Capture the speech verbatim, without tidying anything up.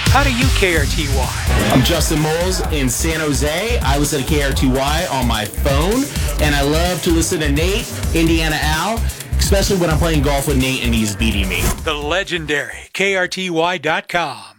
How do you K R T Y? I'm Justin Moles in San Jose. I listen to K R T Y on my phone, and I love to listen to Nate, Indiana Al, especially when I'm playing golf with Nate and he's beating me. The legendary K R T Y dot com.